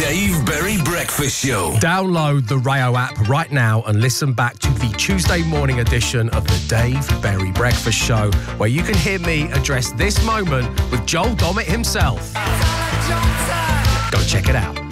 Dave Berry Breakfast Show. Download the Rayo app right now and listen back to the Tuesday morning edition of the Dave Berry Breakfast Show, where you can hear me address this moment with Joel Dommett himself. Go check it out.